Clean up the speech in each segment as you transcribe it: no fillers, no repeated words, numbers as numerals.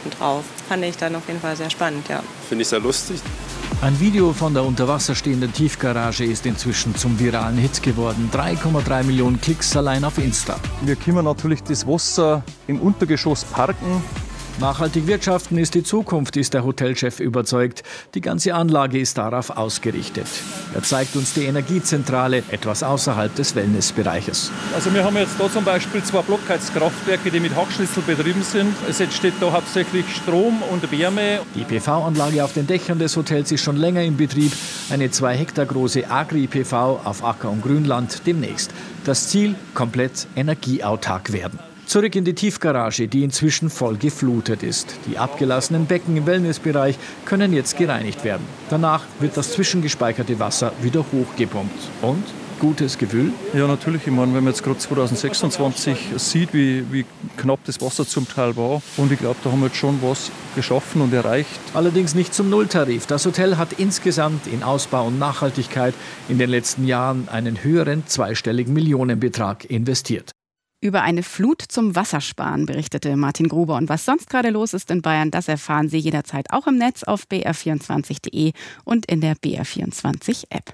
drauf. Fand ich dann auf jeden Fall sehr spannend, ja. Finde ich sehr lustig. Ein Video von der unter Wasser stehenden Tiefgarage ist inzwischen zum viralen Hit geworden. 3,3 Millionen Klicks allein auf Insta. Wir können natürlich das Wasser im Untergeschoss parken. Nachhaltig wirtschaften ist die Zukunft, ist der Hotelchef überzeugt. Die ganze Anlage ist darauf ausgerichtet. Er zeigt uns die Energiezentrale, etwas außerhalb des Wellnessbereiches. Also wir haben jetzt da zum Beispiel 2 Blockheizkraftwerke, die mit Hackschnitzel betrieben sind. Es entsteht da hauptsächlich Strom und Wärme. Die PV-Anlage auf den Dächern des Hotels ist schon länger in Betrieb. Eine 2 Hektar große Agri-PV auf Acker- und Grünland demnächst. Das Ziel, komplett energieautark werden. Zurück in die Tiefgarage, die inzwischen voll geflutet ist. Die abgelassenen Becken im Wellnessbereich können jetzt gereinigt werden. Danach wird das zwischengespeicherte Wasser wieder hochgepumpt. Und? Gutes Gefühl? Ja, natürlich. Ich meine, wenn man jetzt gerade 2026 sieht, wie knapp das Wasser zum Teil war. Und ich glaube, da haben wir jetzt schon was geschaffen und erreicht. Allerdings nicht zum Nulltarif. Das Hotel hat insgesamt in Ausbau und Nachhaltigkeit in den letzten Jahren einen höheren zweistelligen Millionenbetrag investiert. Über eine Flut zum Wassersparen berichtete Martin Gruber. Und was sonst gerade los ist in Bayern, das erfahren Sie jederzeit auch im Netz auf br24.de und in der BR24-App.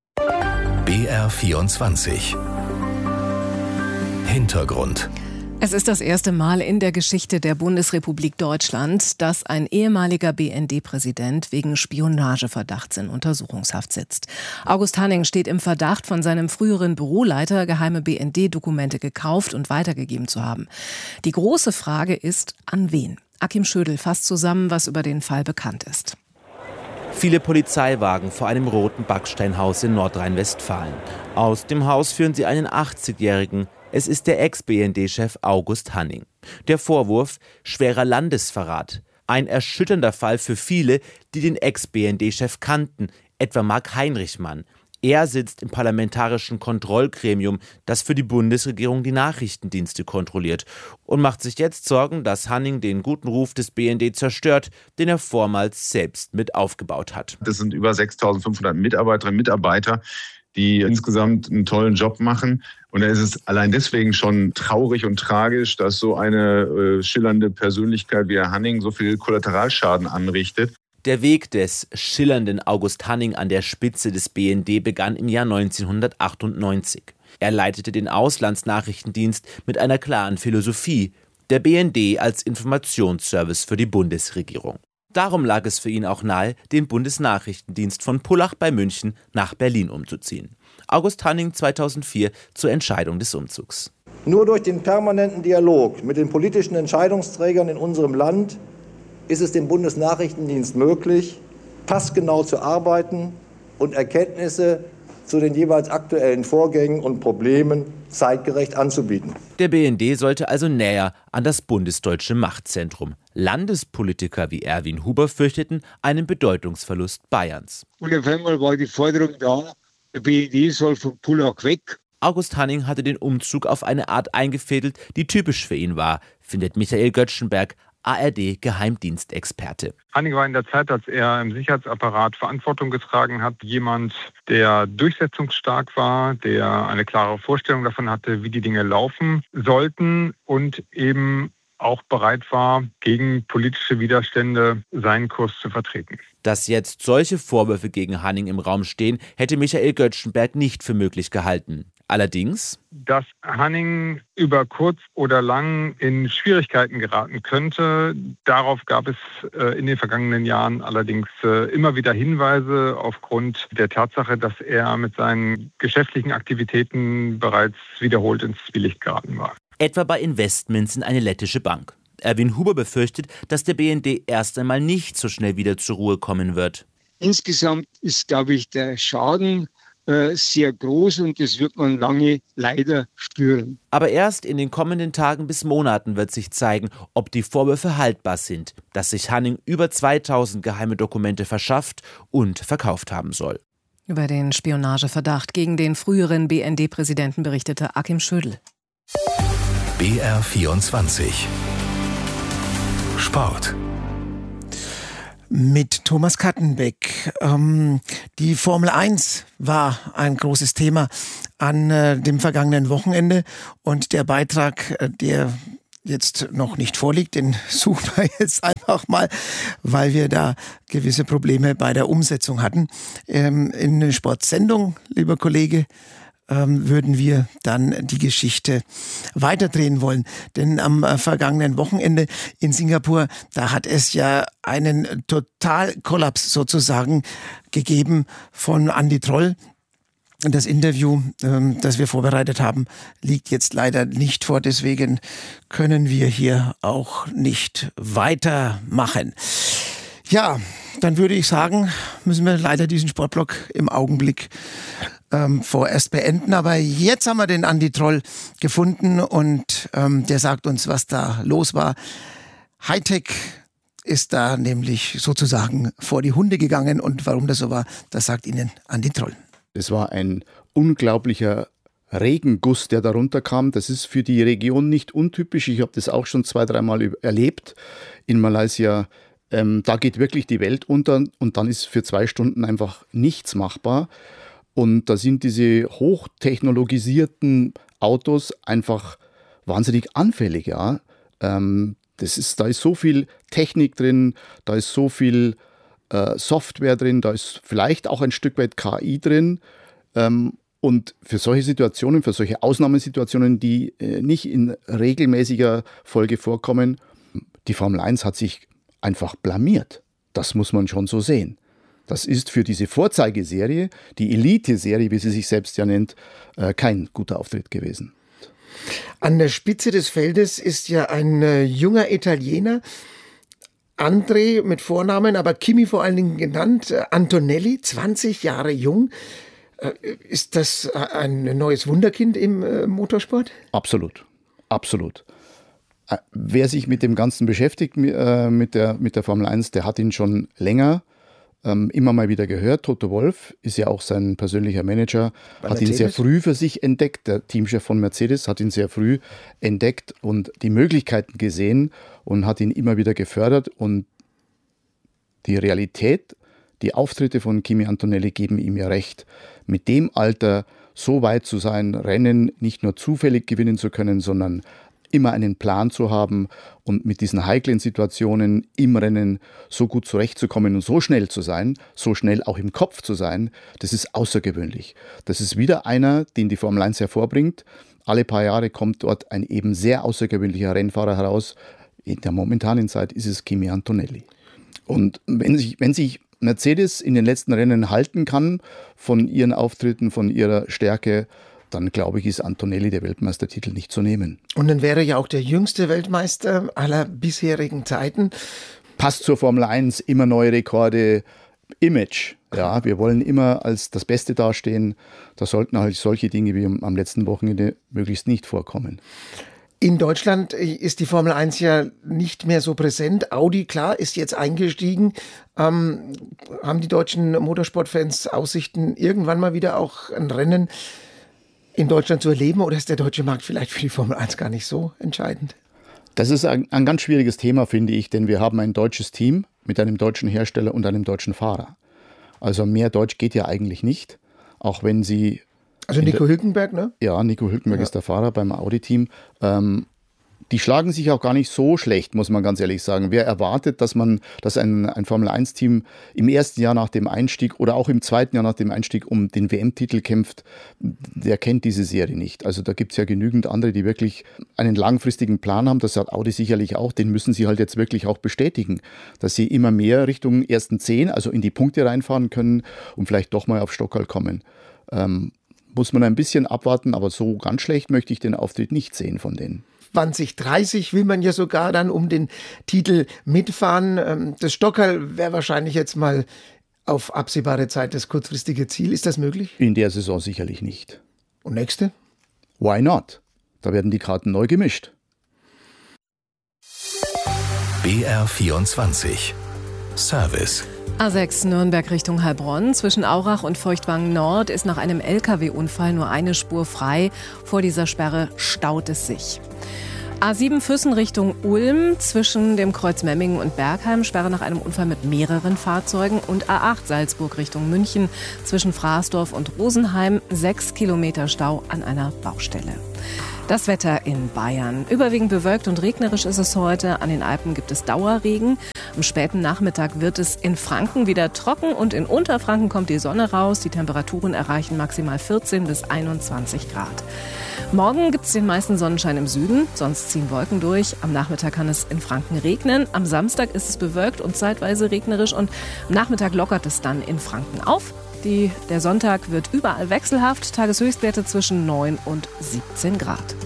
BR24 Hintergrund. Es ist das erste Mal in der Geschichte der Bundesrepublik Deutschland, dass ein ehemaliger BND-Präsident wegen Spionageverdachts in Untersuchungshaft sitzt. August Hanning steht im Verdacht, von seinem früheren Büroleiter geheime BND-Dokumente gekauft und weitergegeben zu haben. Die große Frage ist, an wen? Achim Schödel fasst zusammen, was über den Fall bekannt ist. Viele Polizeiwagen vor einem roten Backsteinhaus in Nordrhein-Westfalen. Aus dem Haus führen sie einen 80-Jährigen. Es ist der Ex-BND-Chef August Hanning. Der Vorwurf: schwerer Landesverrat. Ein erschütternder Fall für viele, die den Ex-BND-Chef kannten, etwa Mark Heinrichmann. Er sitzt im parlamentarischen Kontrollgremium, das für die Bundesregierung die Nachrichtendienste kontrolliert, und macht sich jetzt Sorgen, dass Hanning den guten Ruf des BND zerstört, den er vormals selbst mit aufgebaut hat. Das sind über 6.500 Mitarbeiterinnen und Mitarbeiter, die insgesamt einen tollen Job machen. Und da ist es allein deswegen schon traurig und tragisch, dass so eine schillernde Persönlichkeit wie Herr Hanning so viel Kollateralschaden anrichtet. Der Weg des schillernden August Hanning an der Spitze des BND begann im Jahr 1998. Er leitete den Auslandsnachrichtendienst mit einer klaren Philosophie: der BND als Informationsservice für die Bundesregierung. Darum lag es für ihn auch nahe, den Bundesnachrichtendienst von Pullach bei München nach Berlin umzuziehen. August Hanning 2004 zur Entscheidung des Umzugs. Nur durch den permanenten Dialog mit den politischen Entscheidungsträgern in unserem Land ist es dem Bundesnachrichtendienst möglich, passgenau zu arbeiten und Erkenntnisse zu den jeweils aktuellen Vorgängen und Problemen zeitgerecht anzubieten. Der BND sollte also näher an das bundesdeutsche Machtzentrum. Landespolitiker wie Erwin Huber fürchteten einen Bedeutungsverlust Bayerns. Und auf einmal war die Forderung da, der BND soll von Pullach weg. August Hanning hatte den Umzug auf eine Art eingefädelt, die typisch für ihn war, findet Michael Göttschenberg, ARD-Geheimdienstexperte. Hanning war in der Zeit, als er im Sicherheitsapparat Verantwortung getragen hat, jemand, der durchsetzungsstark war, der eine klare Vorstellung davon hatte, wie die Dinge laufen sollten und eben auch bereit war, gegen politische Widerstände seinen Kurs zu vertreten. Dass jetzt solche Vorwürfe gegen Hanning im Raum stehen, hätte Michael Göttschenberg nicht für möglich gehalten. Allerdings, dass Hanning über kurz oder lang in Schwierigkeiten geraten könnte, darauf gab es in den vergangenen Jahren allerdings immer wieder Hinweise aufgrund der Tatsache, dass er mit seinen geschäftlichen Aktivitäten bereits wiederholt ins Zwielicht geraten war. Etwa bei Investments in eine lettische Bank. Erwin Huber befürchtet, dass der BND erst einmal nicht so schnell wieder zur Ruhe kommen wird. Insgesamt ist, glaube ich, der Schaden sehr groß und das wird man lange leider spüren. Aber erst in den kommenden Tagen bis Monaten wird sich zeigen, ob die Vorwürfe haltbar sind, dass sich Hanning über 2000 geheime Dokumente verschafft und verkauft haben soll. Über den Spionageverdacht gegen den früheren BND-Präsidenten berichtete Achim Schödel. BR24 Sport. Mit Thomas Kattenbeck. Die Formel 1 war ein großes Thema an dem vergangenen Wochenende und der Beitrag, der jetzt noch nicht vorliegt, den suchen wir jetzt einfach mal, weil wir da gewisse Probleme bei der Umsetzung hatten. In eine Sportsendung, lieber Kollege, würden wir dann die Geschichte weiterdrehen wollen. Denn am vergangenen Wochenende in Singapur, da hat es ja einen Totalkollaps sozusagen gegeben von Andi Troll. Das Interview, das wir vorbereitet haben, liegt jetzt leider nicht vor. Deswegen können wir hier auch nicht weitermachen. Ja, dann würde ich sagen, müssen wir leider diesen Sportblock im Augenblick vorerst beenden. Aber jetzt haben wir den Andi Troll gefunden und der sagt uns, was da los war. Hightech ist da nämlich sozusagen vor die Hunde gegangen und warum das so war, das sagt Ihnen Andi Troll. Es war ein unglaublicher Regenguss, der darunter kam. Das ist für die Region nicht untypisch. Ich habe das auch schon 2-3 Mal erlebt in Malaysia. Da geht wirklich die Welt unter und dann ist für 2 Stunden einfach nichts machbar. Und da sind diese hochtechnologisierten Autos einfach wahnsinnig anfällig. Ja? Da ist so viel Technik drin, da ist so viel Software drin, da ist vielleicht auch ein Stück weit KI drin. Und für solche Situationen, für solche Ausnahmesituationen, die nicht in regelmäßiger Folge vorkommen, die Formel 1 hat sich einfach blamiert. Das muss man schon so sehen. Das ist für diese Vorzeigeserie, die Elite-Serie, wie sie sich selbst ja nennt, kein guter Auftritt gewesen. An der Spitze des Feldes ist ja ein junger Italiener, André mit Vornamen, aber Kimi vor allen Dingen genannt, Antonelli, 20 Jahre jung. Ist das ein neues Wunderkind im Motorsport? Absolut, absolut. Wer sich mit dem Ganzen beschäftigt, mit der Formel 1, der hat ihn schon länger immer mal wieder gehört. Toto Wolff ist ja auch sein persönlicher Manager, hat ihn sehr früh für sich entdeckt. Der Teamchef von Mercedes hat ihn sehr früh entdeckt und die Möglichkeiten gesehen und hat ihn immer wieder gefördert. Und die Realität, die Auftritte von Kimi Antonelli geben ihm ja recht. Mit dem Alter so weit zu sein, Rennen nicht nur zufällig gewinnen zu können, sondern immer einen Plan zu haben und mit diesen heiklen Situationen im Rennen so gut zurechtzukommen und so schnell zu sein, so schnell auch im Kopf zu sein, das ist außergewöhnlich. Das ist wieder einer, den die Formel 1 hervorbringt. Alle paar Jahre kommt dort ein eben sehr außergewöhnlicher Rennfahrer heraus. In der momentanen Zeit ist es Kimi Antonelli. Und wenn sich Mercedes in den letzten Rennen halten kann von ihren Auftritten, von ihrer Stärke, dann glaube ich, ist Antonelli der Weltmeistertitel nicht zu nehmen. Und dann wäre ja auch der jüngste Weltmeister aller bisherigen Zeiten. Passt zur Formel 1, immer neue Rekorde, Image. Ja, wir wollen immer als das Beste dastehen. Da sollten halt solche Dinge wie am letzten Wochenende möglichst nicht vorkommen. In Deutschland ist die Formel 1 ja nicht mehr so präsent. Audi, klar, ist jetzt eingestiegen. Haben die deutschen Motorsportfans Aussichten, irgendwann mal wieder auch ein Rennen in Deutschland zu erleben, oder ist der deutsche Markt vielleicht für die Formel 1 gar nicht so entscheidend? Das ist ein ganz schwieriges Thema, finde ich, denn wir haben ein deutsches Team mit einem deutschen Hersteller und einem deutschen Fahrer. Also mehr Deutsch geht ja eigentlich nicht, auch wenn sie... Also Nico Hülkenberg, ne? Ja, Nico Hülkenberg ist der Fahrer beim Audi-Team. Die schlagen sich auch gar nicht so schlecht, muss man ganz ehrlich sagen. Wer erwartet, dass ein Formel-1-Team im ersten Jahr nach dem Einstieg oder auch im zweiten Jahr nach dem Einstieg um den WM-Titel kämpft, der kennt diese Serie nicht. Also da gibt es ja genügend andere, die wirklich einen langfristigen Plan haben. Das hat Audi sicherlich auch. Den müssen sie halt jetzt wirklich auch bestätigen, dass sie immer mehr Richtung ersten 10, also in die Punkte reinfahren können und vielleicht doch mal auf Stockerl kommen. Muss man ein bisschen abwarten, aber so ganz schlecht möchte ich den Auftritt nicht sehen von denen. 2030 will man ja sogar dann um den Titel mitfahren. Das Stockerl wäre wahrscheinlich jetzt mal auf absehbare Zeit das kurzfristige Ziel. Ist das möglich? In der Saison sicherlich nicht. Und nächste? Why not? Da werden die Karten neu gemischt. BR24 Service. A6 Nürnberg Richtung Heilbronn. Zwischen Aurach und Feuchtwangen Nord ist nach einem LKW-Unfall nur eine Spur frei. Vor dieser Sperre staut es sich. A7 Füssen Richtung Ulm. Zwischen dem Kreuz Memmingen und Bergheim Sperre nach einem Unfall mit mehreren Fahrzeugen. Und A8 Salzburg Richtung München. Zwischen Fraßdorf und Rosenheim 6 Kilometer Stau an einer Baustelle. Das Wetter in Bayern. Überwiegend bewölkt und regnerisch ist es heute. An den Alpen gibt es Dauerregen. Am späten Nachmittag wird es in Franken wieder trocken und in Unterfranken kommt die Sonne raus. Die Temperaturen erreichen maximal 14 bis 21 Grad. Morgen gibt es den meisten Sonnenschein im Süden, sonst ziehen Wolken durch. Am Nachmittag kann es in Franken regnen. Am Samstag ist es bewölkt und zeitweise regnerisch und am Nachmittag lockert es dann in Franken auf. Der Sonntag wird überall wechselhaft, Tageshöchstwerte zwischen 9 und 17 Grad.